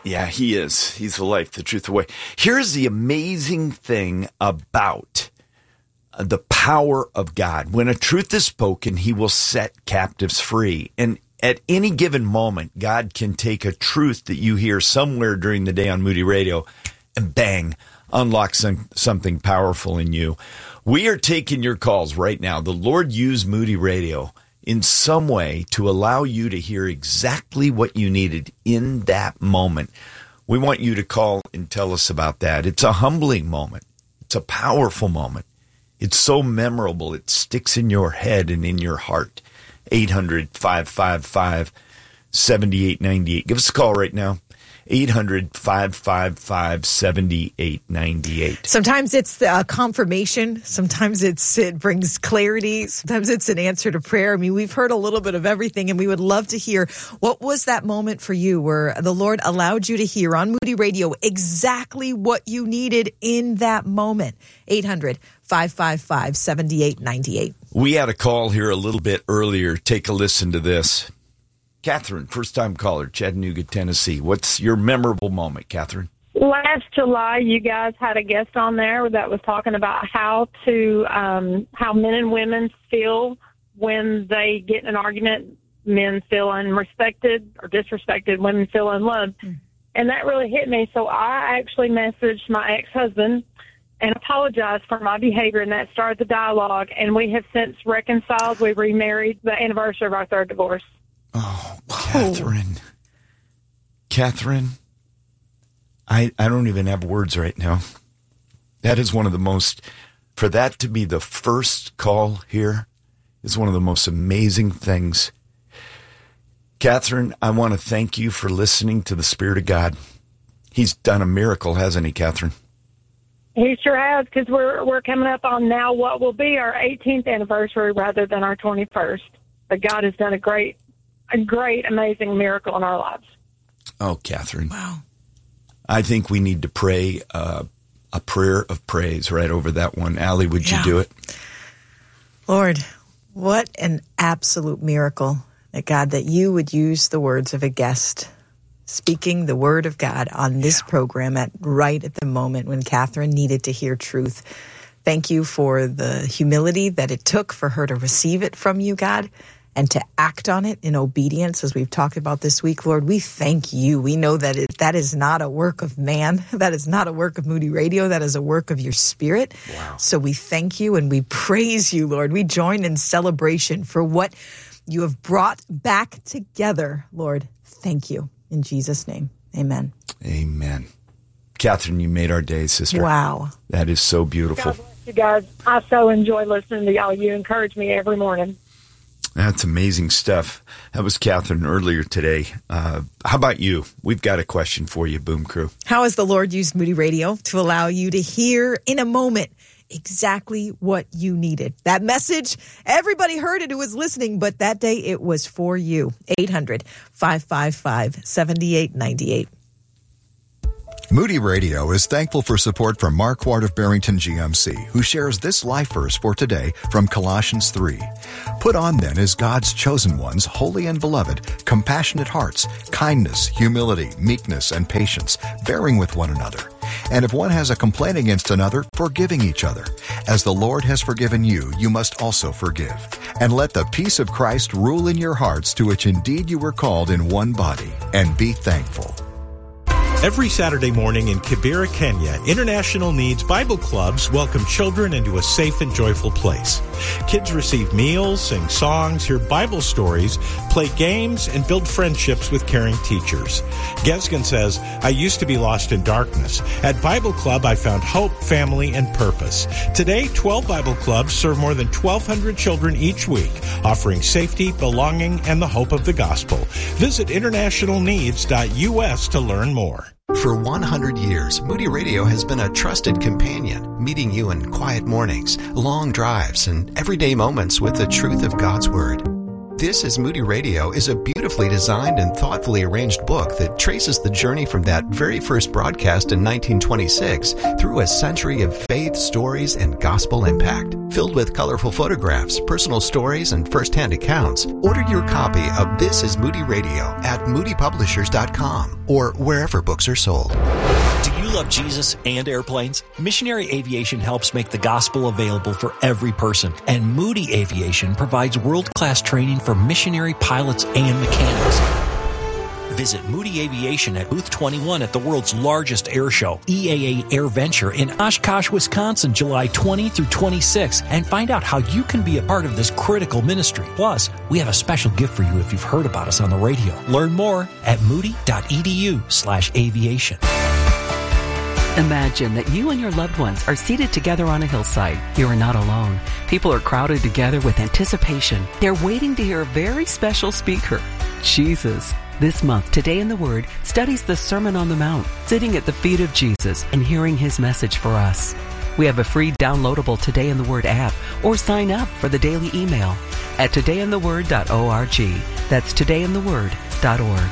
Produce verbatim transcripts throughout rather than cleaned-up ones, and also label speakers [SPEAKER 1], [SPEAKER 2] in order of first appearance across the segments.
[SPEAKER 1] Yeah, he is. He's the life, the truth, the way. Here's the amazing thing about the power of God. When a truth is spoken, he will set captives free. And at any given moment, God can take a truth that you hear somewhere during the day on Moody Radio and bang, unlock some, something powerful in you. We are taking your calls right now. The Lord used Moody Radio in some way to allow you to hear exactly what you needed in that moment. We want you to call and tell us about that. It's a humbling moment. It's a powerful moment. It's so memorable. It sticks in your head and in your heart. eight hundred, five five five, seven eight nine eight. Give us a call right now. eight hundred, five five five, seven eight nine eight.
[SPEAKER 2] Sometimes it's a confirmation. Sometimes it's it brings clarity. Sometimes it's an answer to prayer. I mean, we've heard a little bit of everything, and we would love to hear, what was that moment for you where the Lord allowed you to hear on Moody Radio exactly what you needed in that moment? eight hundred, five five five, seven eight nine eight.
[SPEAKER 1] We had a call here a little bit earlier. Take a listen to this. Catherine, first-time caller, Chattanooga, Tennessee. What's your memorable moment, Catherine?
[SPEAKER 3] Last July, you guys had a guest on there that was talking about how to um, how men and women feel when they get in an argument. Men feel unrespected or disrespected. Women feel unloved. Mm. And that really hit me. So I actually messaged my ex-husband and apologized for my behavior, and that started the dialogue. And we have since reconciled. We remarried the anniversary of our third divorce.
[SPEAKER 1] Oh, Catherine. Oh. Catherine, I, I don't even have words right now. That is one of the most, for that to be the first call here is one of the most amazing things. Catherine, I want to thank you for listening to the Spirit of God. He's done a miracle, hasn't he, Catherine?
[SPEAKER 3] He sure has, because we're, we're coming up on now what will be our eighteenth anniversary rather than our twenty-first. But God has done a great A great, amazing miracle in our lives.
[SPEAKER 1] Oh, Catherine.
[SPEAKER 2] Wow.
[SPEAKER 1] I think we need to pray uh, a prayer of praise right over that one. Allie, would yeah. you do it?
[SPEAKER 2] Lord, what an absolute miracle, that God, that you would use the words of a guest speaking the word of God on this yeah. program at right at the moment when Catherine needed to hear truth. Thank you for the humility that it took for her to receive it from you, God, and to act on it in obedience, as we've talked about this week. Lord, we thank you. We know that it, that is not a work of man. That is not a work of Moody Radio. That is a work of your Spirit. Wow. So we thank you and we praise you, Lord. We join in celebration for what you have brought back together, Lord. Thank you. In Jesus' name, amen.
[SPEAKER 1] Amen. Catherine, you made our day, sister.
[SPEAKER 2] Wow.
[SPEAKER 1] That is so beautiful.
[SPEAKER 3] God bless you guys. I so enjoy listening to y'all. You encourage me every morning.
[SPEAKER 1] That's amazing stuff. That was Catherine earlier today. Uh, how about you? We've got a question for you, Boom Crew.
[SPEAKER 2] How has the Lord used Moody Radio to allow you to hear in a moment exactly what you needed? That message, everybody heard it who was listening, but that day it was for you. eight hundred, five five five, seven eight nine eight.
[SPEAKER 4] Moody Radio is thankful for support from Mark Ward of Barrington G M C, who shares this life verse for today from Colossians three. Put on then as God's chosen ones, holy and beloved, compassionate hearts, kindness, humility, meekness, and patience, bearing with one another. And if one has a complaint against another, forgiving each other. As the Lord has forgiven you, you must also forgive. And let the peace of Christ rule in your hearts, to which indeed you were called in one body, and be thankful.
[SPEAKER 5] Every Saturday morning in Kibera, Kenya, International Needs Bible Clubs welcome children into a safe and joyful place. Kids receive meals, sing songs, hear Bible stories, play games, and build friendships with caring teachers. Gesgen says, I used to be lost in darkness. At Bible Club, I found hope, family, and purpose. Today, twelve Bible Clubs serve more than twelve hundred children each week, offering safety, belonging, and the hope of the gospel. Visit international needs dot U S to learn more.
[SPEAKER 6] For one hundred years, Moody Radio has been a trusted companion, meeting you in quiet mornings, long drives, and everyday moments with the truth of God's Word. This is Moody Radio is a beautifully designed and thoughtfully arranged book that traces the journey from that very first broadcast in nineteen twenty-six through a century of faith, stories, and gospel impact. Filled with colorful photographs, personal stories, and first-hand accounts, order your copy of This is Moody Radio at moody publishers dot com or wherever books are sold.
[SPEAKER 7] Do you love Jesus and airplanes? Missionary Aviation helps make the gospel available for every person, and Moody Aviation provides world-class training for missionary pilots and mechanics. Visit Moody Aviation at Booth twenty-one at the world's largest air show, E A A Air Venture in Oshkosh, Wisconsin, July twentieth through twenty-sixth, and find out how you can be a part of this critical ministry. Plus, we have a special gift for you if you've heard about us on the radio. Learn more at moody.edu slash aviation.
[SPEAKER 8] Imagine that you and your loved ones are seated together on a hillside. You are not alone. People are crowded together with anticipation. They're waiting to hear a very special speaker, Jesus. This month, Today in the Word studies the Sermon on the Mount, sitting at the feet of Jesus and hearing his message for us. We have a free downloadable Today in the Word app, or sign up for the daily email at today in the word dot org. That's today in the word dot org.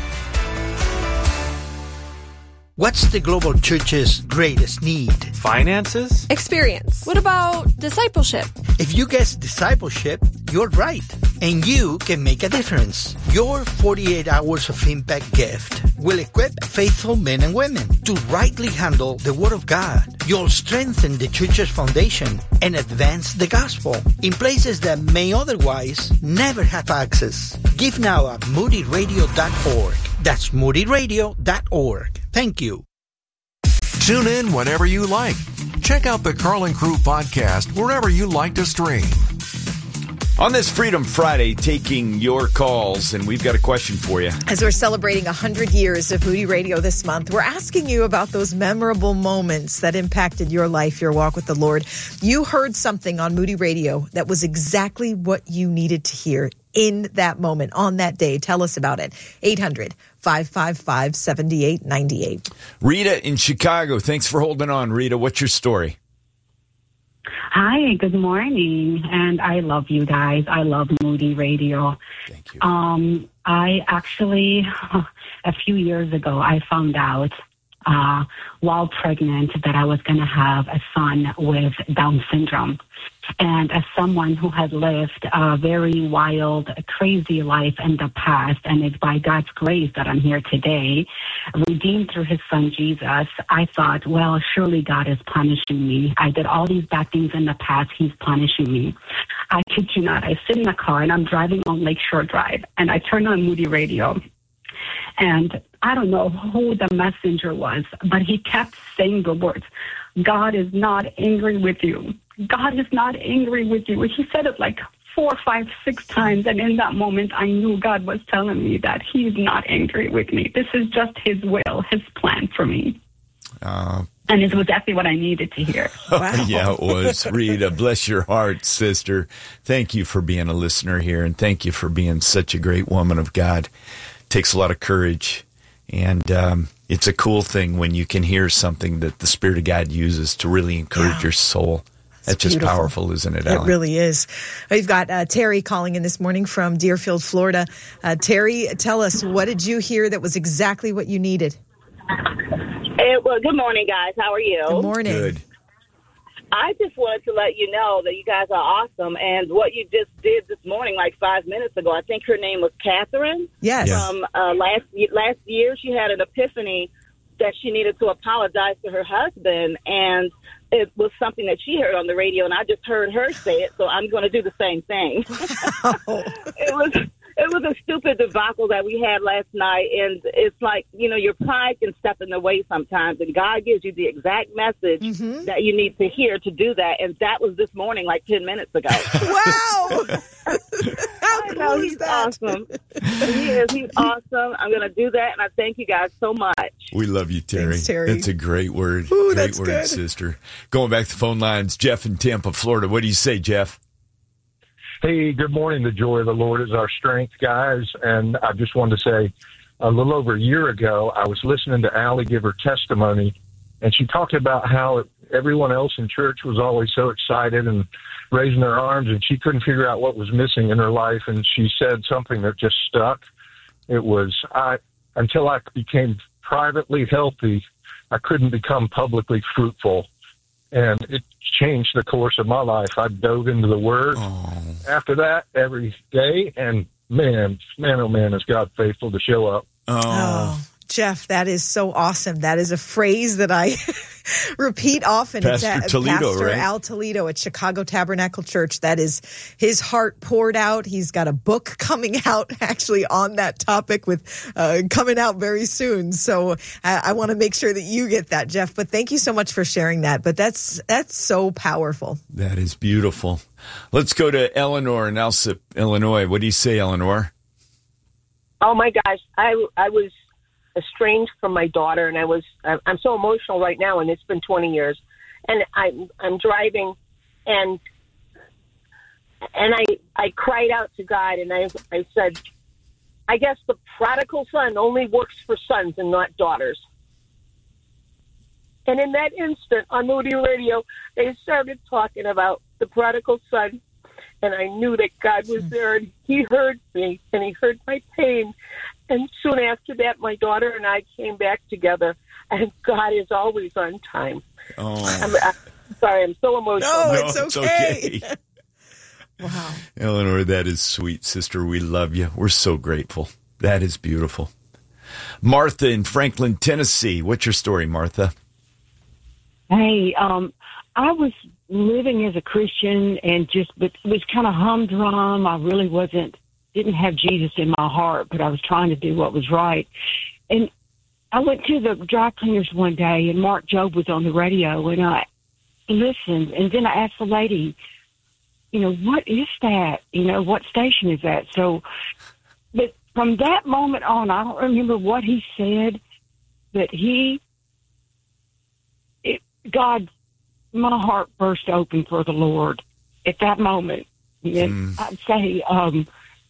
[SPEAKER 9] What's the global church's greatest need?
[SPEAKER 5] Finances?
[SPEAKER 10] Experience. What about discipleship?
[SPEAKER 9] If you guess discipleship, you're right. And you can make a difference. Your forty-eight hours of impact gift will equip faithful men and women to rightly handle the Word of God. You'll strengthen the church's foundation and advance the gospel in places that may otherwise never have access. Give now at moody radio dot org. That's moody radio dot org. Thank you.
[SPEAKER 11] Tune in whenever you like. Check out the Carlin Crew podcast wherever you like to stream.
[SPEAKER 1] On this Freedom Friday, taking your calls, and we've got a question for you.
[SPEAKER 2] As we're celebrating one hundred years of Moody Radio this month, we're asking you about those memorable moments that impacted your life, your walk with the Lord. You heard something on Moody Radio that was exactly what you needed to hear in that moment, on that day. Tell us about it. eight hundred, five five five, seven eight nine eight.
[SPEAKER 1] Rita in Chicago, thanks for holding on. Rita, what's your story?
[SPEAKER 12] Hi, good morning, and I love you guys. I love Moody Radio.
[SPEAKER 1] Thank you.
[SPEAKER 12] Um, I actually, a few years ago, I found out uh, while pregnant that I was going to have a son with Down syndrome. And as someone who had lived a very wild, crazy life in the past, and it's by God's grace that I'm here today, redeemed through his son Jesus, I thought, well, surely God is punishing me. I did all these bad things in the past. He's punishing me. I kid you not. I sit in a car, and I'm driving on Lakeshore Drive, and I turn on Moody Radio. And I don't know who the messenger was, but he kept saying the words, God is not angry with you. God is not angry with you. He said it like four, five, six times. And in that moment, I knew God was telling me that he's not angry with me. This is just his will, his plan for me. Uh, and it was exactly what I needed to hear.
[SPEAKER 1] Wow. Yeah, it was. Rita, bless your heart, sister. Thank you for being a listener here, and thank you for being such a great woman of God. It takes a lot of courage, and um, it's a cool thing when you can hear something that the Spirit of God uses to really encourage yeah. your soul. That's just beautiful. Powerful, isn't it, Alan?
[SPEAKER 2] It really is. We've got uh, Terry calling in this morning from Deerfield, Florida. Uh, Terry, tell us, what did you hear that was exactly what you needed?
[SPEAKER 13] Hey, well, good morning, guys. How are you?
[SPEAKER 2] Good morning.
[SPEAKER 1] Good.
[SPEAKER 13] I just wanted to let you know that you guys are awesome. And what you just did this morning, like five minutes ago, I think her name was Catherine.
[SPEAKER 2] Yes.
[SPEAKER 13] From uh, last, last year, she had an epiphany that she needed to apologize to her husband. And it was something that she heard on the radio, and I just heard her say it, so I'm going to do the same thing. Wow. It was it was a stupid debacle that we had last night, and it's like, you know, your pride can step in the way sometimes, and God gives you the exact message mm-hmm. that you need to hear to do that, and that was this morning, like ten minutes ago.
[SPEAKER 2] Wow!
[SPEAKER 13] I know, he's that? awesome. He is. He's awesome. I'm going to do that, and I thank you guys so much.
[SPEAKER 1] We love you, Terry.
[SPEAKER 2] Thanks, Terry.
[SPEAKER 1] That's a great word.
[SPEAKER 2] Ooh,
[SPEAKER 1] great
[SPEAKER 2] that's
[SPEAKER 1] word,
[SPEAKER 2] good.
[SPEAKER 1] sister. Going back to the phone lines, Jeff in Tampa, Florida. What do you say, Jeff?
[SPEAKER 14] Hey, good morning. The joy of the Lord is our strength, guys. And I just wanted to say, a little over a year ago, I was listening to Allie give her testimony, And she talked about how it, everyone else in church was always so excited and raising their arms, and she couldn't figure out what was missing in her life. And she said something that just stuck. It was, I, until I became privately healthy, I couldn't become publicly fruitful. And it changed the course of my life. I dove into the Word oh. after that every day. And man, man, oh man, is God faithful to show up.
[SPEAKER 2] Oh. oh, Jeff, that is so awesome. That is a phrase that I repeat often.
[SPEAKER 1] Pastor
[SPEAKER 2] it's
[SPEAKER 1] Toledo,
[SPEAKER 2] Pastor
[SPEAKER 1] right?
[SPEAKER 2] Al Toledo at Chicago Tabernacle Church. That is his heart poured out. He's got a book coming out actually on that topic with uh, coming out very soon. So I, I want to make sure that you get that, Jeff. But thank you so much for sharing that. But that's that's so powerful.
[SPEAKER 1] That is beautiful. Let's go to Eleanor in Alsip, Illinois. What do you say, Eleanor?
[SPEAKER 15] Oh my gosh, I I was estranged from my daughter, and I was I'm so emotional right now, and it's been twenty years, and I'm I'm driving, and and I I cried out to God, and I I said, I guess the prodigal son only works for sons and not daughters. And in that instant on Moody Radio, they started talking about the prodigal son. And I knew that God was there, and he heard me, and he heard my pain. And soon after that, my daughter and I came back together, and God is always on time.
[SPEAKER 1] Oh.
[SPEAKER 15] I'm, I'm sorry, I'm so emotional.
[SPEAKER 2] No, it's okay.
[SPEAKER 1] It's okay.
[SPEAKER 2] Wow.
[SPEAKER 1] Eleanor, that is sweet, sister. We love you. We're so grateful. That is beautiful. Martha in Franklin, Tennessee. What's your story, Martha?
[SPEAKER 16] Hey, um, I was living as a Christian and just, but it was kind of humdrum. I really wasn't, didn't have Jesus in my heart, but I was trying to do what was right. And I went to the dry cleaners one day, and Mark Jobe was on the radio, and I listened. And then I asked the lady, you know, what is that? You know, what station is that? So, but from that moment on, I don't remember what he said, but he, it, God, my heart burst open for the Lord at that moment. And mm. I'd say, um,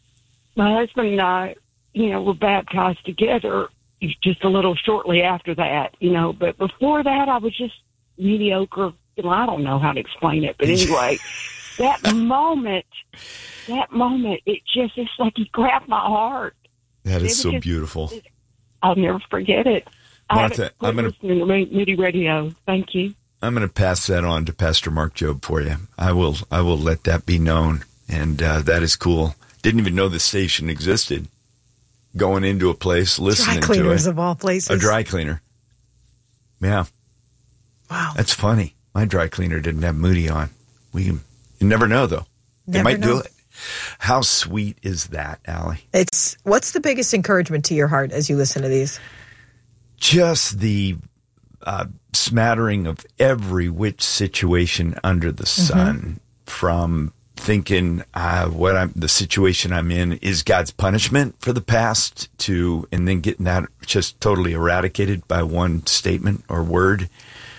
[SPEAKER 16] my husband and I, you know, were baptized together just a little shortly after that, you know, but before that I was just mediocre. Well, I don't know how to explain it, but anyway, that moment, that moment, it just, it's like he grabbed my heart.
[SPEAKER 1] That is so
[SPEAKER 16] just,
[SPEAKER 1] beautiful.
[SPEAKER 16] I'll never forget it.
[SPEAKER 1] Martha, I'm going
[SPEAKER 16] to Moody Radio. Thank you.
[SPEAKER 1] I'm going to pass that on to Pastor Mark Jobe for you. I will. I will let that be known, and uh, that is cool. Didn't even know the station existed. Going into a place, listening
[SPEAKER 2] dry cleaners
[SPEAKER 1] to it.
[SPEAKER 2] Of all places,
[SPEAKER 1] a dry cleaner. Yeah.
[SPEAKER 2] Wow,
[SPEAKER 1] that's funny. My dry cleaner didn't have Moody on. We you never know though. They might know. do it. How sweet is that, Allie?
[SPEAKER 2] It's what's the biggest encouragement to your heart as you listen to these?
[SPEAKER 1] Just the uh, smattering of every which situation under the sun, mm-hmm. from thinking uh, what I'm, the situation I'm in is God's punishment for the past, to and then getting that just totally eradicated by one statement or word,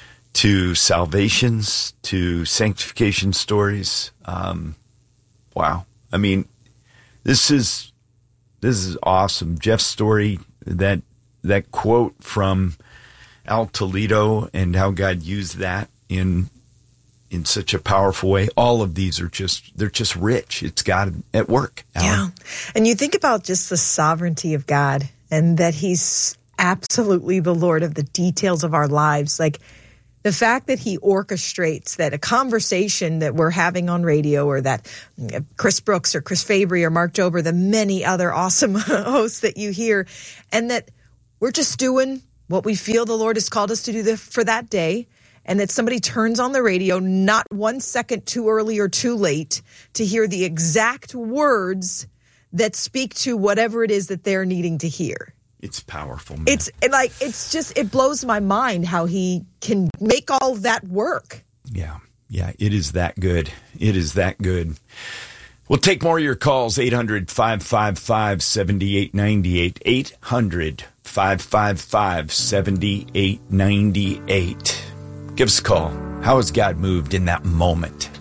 [SPEAKER 1] to salvations, to sanctification stories. Um, wow. I mean, this is this is awesome. Jeff's story, that that quote from Al Toledo and how God used that in in such a powerful way. All of these are just, they're just rich. It's God at work. Alan.
[SPEAKER 2] Yeah. And you think about just the sovereignty of God and that he's absolutely the Lord of the details of our lives. Like the fact that he orchestrates that a conversation that we're having on radio, or that Chris Brooks or Chris Fabry or Mark Jobe or the many other awesome hosts that you hear, and that we're just doing what we feel the Lord has called us to do for that day, and that somebody turns on the radio not one second too early or too late to hear the exact words that speak to whatever it is that they're needing to hear.
[SPEAKER 1] It's powerful, man.
[SPEAKER 2] It's like, it's just, it blows my mind how he can make all of that work.
[SPEAKER 1] Yeah. Yeah. It is that good. It is that good. We'll take more of your calls. eight hundred, five five five, seven eight nine eight. eight hundred, five five five, seven eight nine eight. Give us a call. How has God moved in that moment?